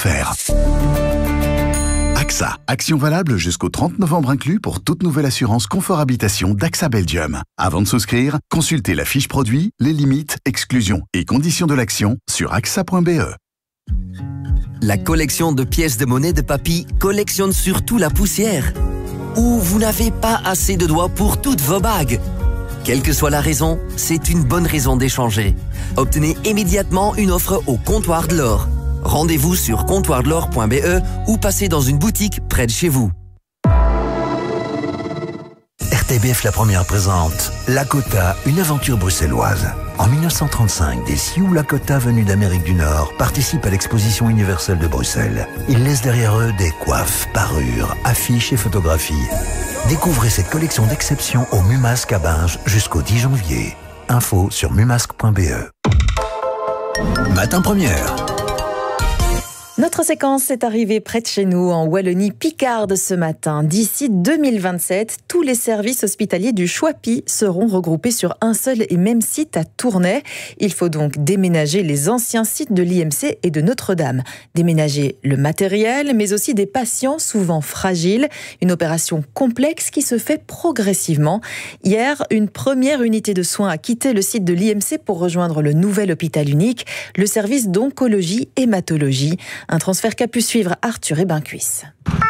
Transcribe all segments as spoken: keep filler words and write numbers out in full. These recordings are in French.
F R. AXA. Action valable jusqu'au trente novembre inclus pour toute nouvelle assurance confort habitation d'AXA Belgium. Avant de souscrire, consultez la fiche produit, les limites, exclusions et conditions de l'action sur axa point b e. La collection de pièces de monnaie de papy collectionne surtout la poussière. Ou vous n'avez pas assez de doigts pour toutes vos bagues. Quelle que soit la raison, c'est une bonne raison d'échanger. Obtenez immédiatement une offre au comptoir de l'or. Rendez-vous sur comptoir de l'or point b e ou passez dans une boutique près de chez vous. R T B F La Première présente Lakota, une aventure bruxelloise. En mille neuf cent trente-cinq, des Sioux Lakota venus d'Amérique du Nord participent à l'exposition universelle de Bruxelles. Ils laissent derrière eux des coiffes, parures, affiches et photographies. Découvrez cette collection d'exception au Mumasque à Binge jusqu'au dix janvier. Info sur mumasque point b e. Matin Première. Notre séquence est arrivée près de chez nous, en Wallonie-Picarde ce matin. D'ici deux mille vingt-sept, tous les services hospitaliers du Choipi seront regroupés sur un seul et même site à Tournai. Il faut donc déménager les anciens sites de l'I M C et de Notre-Dame. Déménager le matériel, mais aussi des patients souvent fragiles. Une opération complexe qui se fait progressivement. Hier, une première unité de soins a quitté le site de l'I M C pour rejoindre le nouvel hôpital unique, le service d'oncologie hématologie. Un transfert qu'a pu suivre Arthur Ebencuisse.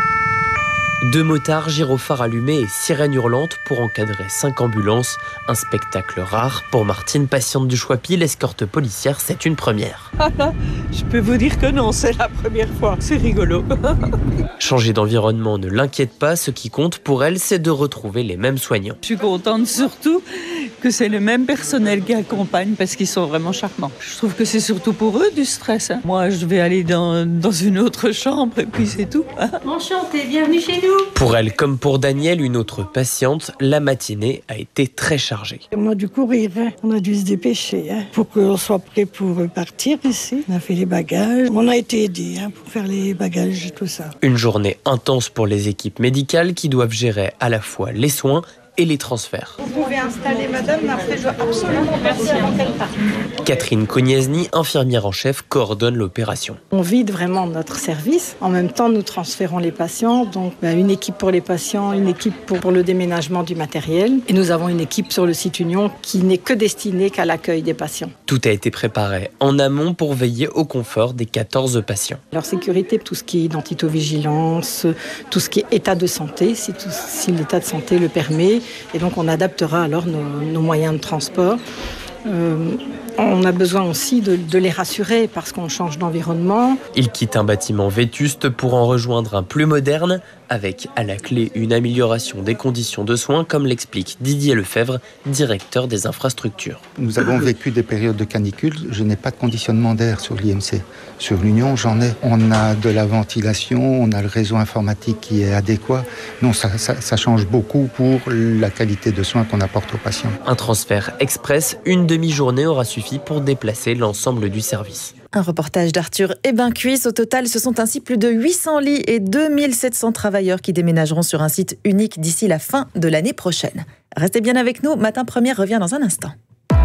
Deux motards, gyrophares allumés et sirènes hurlantes pour encadrer cinq ambulances. Un spectacle rare. Pour Martine, patiente du Choipi, l'escorte policière, c'est une première. Ah là, je peux vous dire que non, c'est la première fois. C'est rigolo. Changer d'environnement ne l'inquiète pas. Ce qui compte pour elle, c'est de retrouver les mêmes soignants. Je suis contente surtout que c'est le même personnel qui accompagne parce qu'ils sont vraiment charmants. Je trouve que c'est surtout pour eux du stress. Hein. Moi, je vais aller dans, dans une autre chambre et puis c'est tout. Hein. Enchantée, bienvenue chez nous. Pour elle, comme pour Daniel, une autre patiente, la matinée a été très chargée. On a dû courir, hein. On a dû se dépêcher hein, pour qu'on soit prêt pour partir ici. On a fait les bagages, on a été aidés hein, pour faire les bagages et tout ça. Une journée intense pour les équipes médicales qui doivent gérer à la fois les soins et les transferts. Vous pouvez installer madame, mais après je dois absolument passer avant qu'elle parte. Catherine Cognesny, infirmière en chef, coordonne l'opération. On vide vraiment notre service. En même temps, nous transférons les patients. Donc, ben, une équipe pour les patients, une équipe pour, pour le déménagement du matériel. Et nous avons une équipe sur le site Union qui n'est que destinée qu'à l'accueil des patients. Tout a été préparé en amont pour veiller au confort des quatorze patients. Leur sécurité, tout ce qui est identitovigilance, tout ce qui est état de santé, si, tout, si l'état de santé le permet. Et donc, on adaptera alors nos, nos moyens de transport. Euh, on a besoin aussi de, de les rassurer parce qu'on change d'environnement. Ils quittent un bâtiment vétuste pour en rejoindre un plus moderne, avec à la clé une amélioration des conditions de soins, comme l'explique Didier Lefebvre, directeur des infrastructures. Nous avons vécu des périodes de canicule. Je n'ai pas de conditionnement d'air sur l'I M C. Sur l'Union, j'en ai. On a de la ventilation, on a le réseau informatique qui est adéquat. Non, ça, ça, ça change beaucoup pour la qualité de soins qu'on apporte aux patients. Un transfert express, une demi-journée aura suffi pour déplacer l'ensemble du service. Un reportage d'Arthur Ebencuisse. Au total, ce sont ainsi plus de huit cents lits et deux mille sept cents travailleurs qui déménageront sur un site unique d'ici la fin de l'année prochaine. Restez bien avec nous, Matin Première revient dans un instant.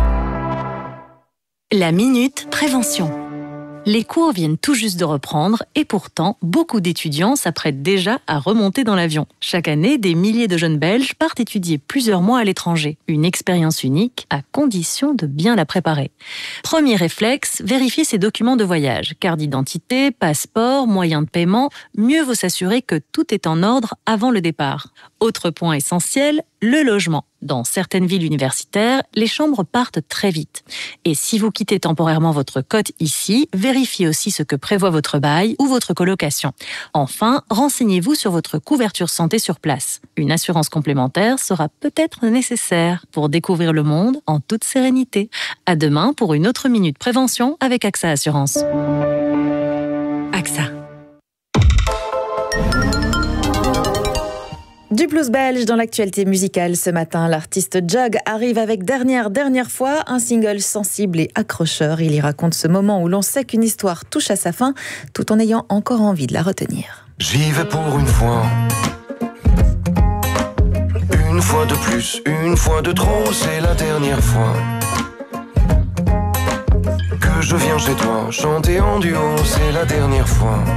La Minute Prévention. Les cours viennent tout juste de reprendre et pourtant, beaucoup d'étudiants s'apprêtent déjà à remonter dans l'avion. Chaque année, des milliers de jeunes Belges partent étudier plusieurs mois à l'étranger. Une expérience unique à condition de bien la préparer. Premier réflexe, vérifier ses documents de voyage. Carte d'identité, passeport, moyens de paiement. Mieux vaut s'assurer que tout est en ordre avant le départ. Autre point essentiel, le logement. Dans certaines villes universitaires, les chambres partent très vite. Et si vous quittez temporairement votre cote ici, vérifiez aussi ce que prévoit votre bail ou votre colocation. Enfin, renseignez-vous sur votre couverture santé sur place. Une assurance complémentaire sera peut-être nécessaire pour découvrir le monde en toute sérénité. À demain pour une autre Minute Prévention avec AXA Assurance. AXA. Du blues belge dans l'actualité musicale ce matin, l'artiste Jug arrive avec Dernière Dernière Fois, un single sensible et accrocheur. Il y raconte ce moment où l'on sait qu'une histoire touche à sa fin, tout en ayant encore envie de la retenir. J'y vais pour une fois, une fois de plus, une fois de trop, c'est la dernière fois que je viens chez toi, chanter en duo, c'est la dernière fois.